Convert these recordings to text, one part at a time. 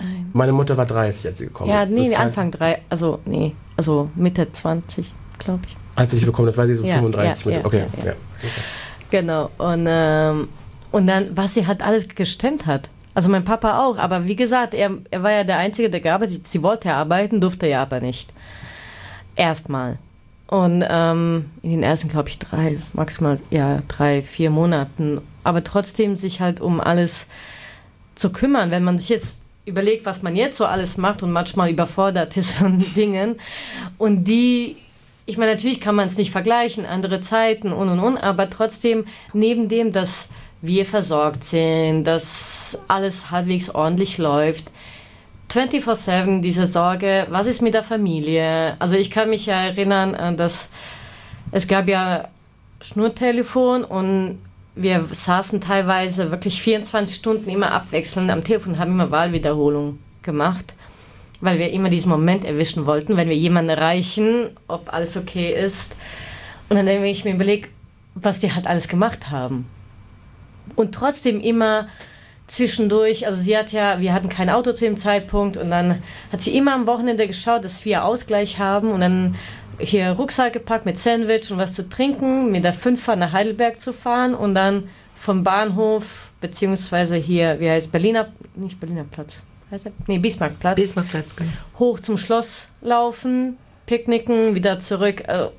Meine Mutter war 30, als sie gekommen ist. Ja, nee, Anfang 3, also Mitte 20, glaube ich. Als sie dich bekommen, das war sie so 35. Okay. Genau, und dann, was sie halt alles gestemmt hat. Also mein Papa auch, aber wie gesagt, er war ja der Einzige, der gearbeitet hat. Sie wollte ja arbeiten, durfte ja aber nicht. Erstmal. Und in den ersten, glaube ich, 3, 4 Monaten. Aber trotzdem sich halt um alles zu kümmern. Wenn man sich jetzt überlegt, was man jetzt so alles macht und manchmal überfordert ist von Dingen. Und ich meine, natürlich kann man es nicht vergleichen, andere Zeiten und, aber trotzdem, neben dem, dass wir versorgt sind, dass alles halbwegs ordentlich läuft, 24/7 diese Sorge, was ist mit der Familie? Also ich kann mich ja erinnern, dass es gab ja Schnurtelefon und wir saßen teilweise wirklich 24 Stunden immer abwechselnd am Telefon und haben immer Wahlwiederholung gemacht, weil wir immer diesen Moment erwischen wollten, wenn wir jemanden erreichen, ob alles okay ist. Und dann habe ich mir überlegt, was die halt alles gemacht haben. Und trotzdem immer zwischendurch, also wir hatten kein Auto zu dem Zeitpunkt und dann hat sie immer am Wochenende geschaut, dass wir Ausgleich haben und dann hier Rucksack gepackt mit Sandwich und was zu trinken, mit der 5er nach Heidelberg zu fahren und dann vom Bahnhof, beziehungsweise hier, wie heißt Bismarckplatz, genau. Hoch zum Schloss laufen, picknicken, wieder zurück.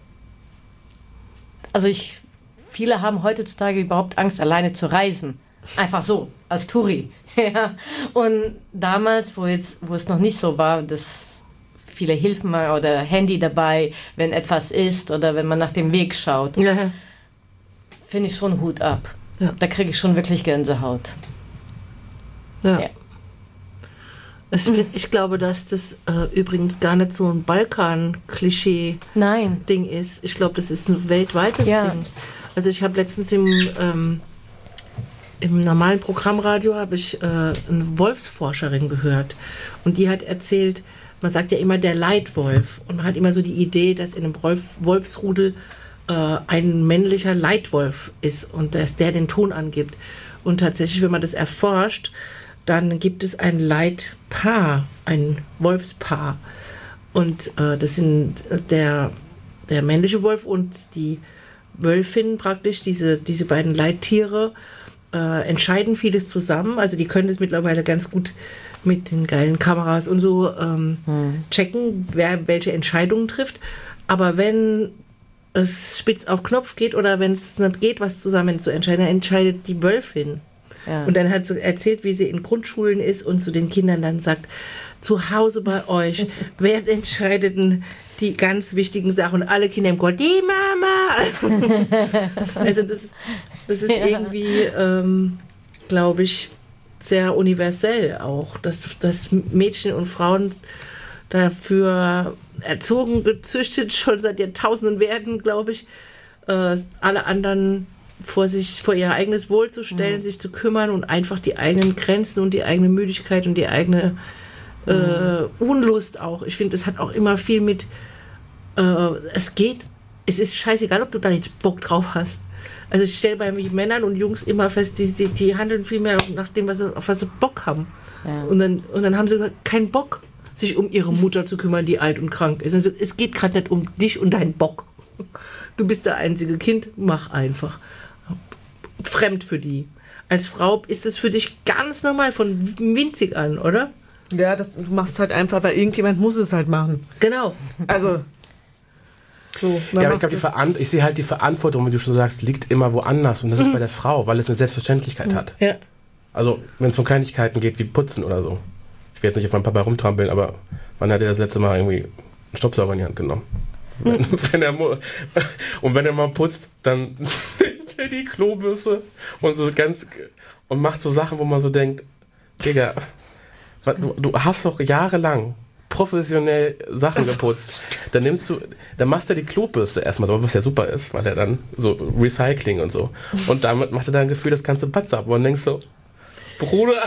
Also viele haben heutzutage überhaupt Angst, alleine zu reisen. Einfach so, als Touri. Ja. Und damals, wo es noch nicht so war, dass viele Hilfen oder Handy dabei, wenn etwas ist oder wenn man nach dem Weg schaut, finde ich schon Hut ab. Ja. Da kriege ich schon wirklich Gänsehaut. Ja. Ich glaube, dass das übrigens gar nicht so ein Balkan-Klischee-Ding ist. Ich glaube, das ist ein weltweites Ding. Also ich habe letztens im normalen Programmradio habe ich eine Wolfsforscherin gehört und die hat erzählt, man sagt ja immer der Leitwolf und man hat immer so die Idee, dass in einem Wolfsrudel ein männlicher Leitwolf ist und dass der den Ton angibt. Und tatsächlich, wenn man das erforscht, dann gibt es ein Leitpaar, ein Wolfspaar. Und das sind der männliche Wolf und die Wölfin praktisch, diese beiden Leittiere, entscheiden vieles zusammen. Also die können das mittlerweile ganz gut mit den geilen Kameras und so checken, wer welche Entscheidungen trifft. Aber wenn es spitz auf Knopf geht oder wenn es nicht geht, was zusammen zu entscheiden, dann entscheidet die Wölfin. Ja. Und dann hat sie erzählt, wie sie in Grundschulen ist und zu den Kindern dann sagt, zu Hause bei euch, wer entscheidet denn die ganz wichtigen Sachen? Und alle Kinder im Chor, die Mama! Also das ist irgendwie, glaube ich, sehr universell auch, dass Mädchen und Frauen dafür erzogen, gezüchtet, schon seit Jahrtausenden werden, glaube ich, alle anderen vor ihr eigenes Wohl zu stellen, sich zu kümmern und einfach die eigenen Grenzen und die eigene Müdigkeit und die eigene Unlust auch. Ich finde, es hat auch immer viel mit es ist scheißegal, ob du da jetzt Bock drauf hast. Also ich stelle bei Männern und Jungs immer fest, die handeln viel mehr nach dem, auf was sie Bock haben. Ja. Und dann haben sie keinen Bock, sich um ihre Mutter zu kümmern, die alt und krank ist. Also es geht gerade nicht um dich und deinen Bock. Du bist der einzige Kind, mach einfach. Fremd für die. Als Frau ist es für dich ganz normal von winzig an, oder? Ja, du machst halt einfach, weil irgendjemand muss es halt machen. Genau. Also so, ja, aber ich glaube, ich sehe halt die Verantwortung, wie du schon sagst, liegt immer woanders. Und das ist bei der Frau, weil es eine Selbstverständlichkeit hat. Ja. Also, wenn es um Kleinigkeiten geht, wie Putzen oder so. Ich will jetzt nicht auf meinen Papa rumtrampeln, aber wann hat er das letzte Mal irgendwie einen Staubsauger in die Hand genommen? Wenn er mal putzt, dann nimmt er die Klobürste und macht so Sachen, wo man so denkt, Digga, du hast doch jahrelang professionell Sachen geputzt. Dann machst du die Klobürste erstmal so, was ja super ist, weil er dann so Recycling und so. Und damit macht er dann ein Gefühl, das ganze Batz ab. Und dann denkst du, Bruder.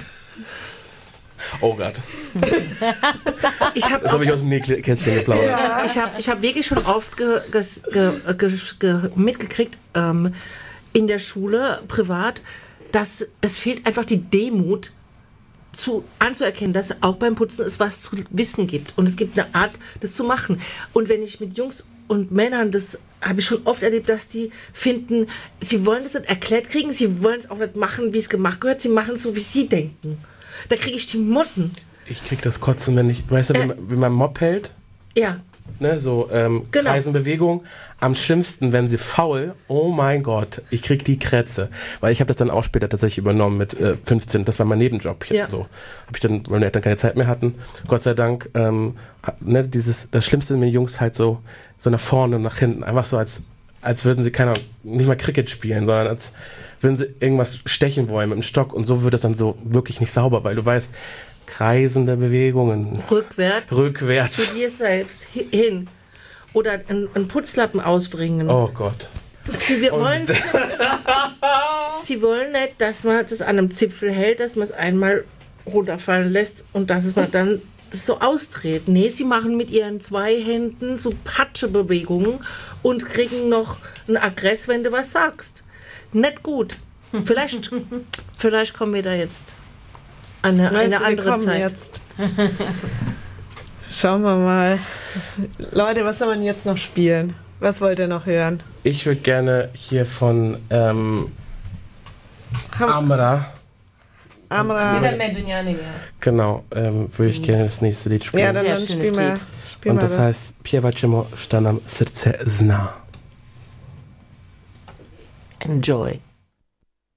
Oh Gott. Das habe ich aus dem Nähkästchen geplaudert. Ja. Ich hab wirklich schon oft mitgekriegt, in der Schule, privat, dass es fehlt einfach die Demut, anzuerkennen, dass auch beim Putzen es was zu wissen gibt. Und es gibt eine Art, das zu machen. Und wenn ich mit Jungs und Männern, das habe ich schon oft erlebt, dass die finden, sie wollen das nicht erklärt kriegen, sie wollen es auch nicht machen, wie es gemacht gehört, sie machen es so, wie sie denken. Da kriege ich die Motten. Ich krieg das Kotzen, wenn ich, weißt du, wie man Mob hält? Ja. Ne, so Genau. Kreisenbewegung. Am schlimmsten, wenn sie faul, oh mein Gott, ich krieg die Krätze. Weil ich habe das dann auch später tatsächlich übernommen mit 15, das war mein Nebenjob. Ja. So. Habe ich dann, weil meine Eltern keine Zeit mehr hatten, Gott sei Dank, das Schlimmste, wenn die Jungs halt so nach vorne und nach hinten, einfach so als würden sie nicht mal Cricket spielen, sondern als würden sie irgendwas stechen wollen mit dem Stock und so wird es dann so wirklich nicht sauber, weil du weißt, kreisende Bewegungen. Rückwärts. Zu dir selbst hin. Oder einen Putzlappen ausbringen. Oh Gott. Sie wollen nicht, dass man das an einem Zipfel hält, dass man es einmal runterfallen lässt und dass man dann das so ausdreht. Nee, sie machen mit ihren 2 Händen so Patschebewegungen und kriegen noch einen Aggress, wenn du was sagst. Nicht gut. Vielleicht kommen wir da jetzt an eine andere Zeit. Jetzt. Schauen wir mal. Leute, was soll man jetzt noch spielen? Was wollt ihr noch hören? Ich würde gerne hier von Amra. Genau, würde ich gerne das nächste Lied spielen. Ja, dann spielen wir. Und das heißt Piewaczymo, šta nam srce zna. Enjoy.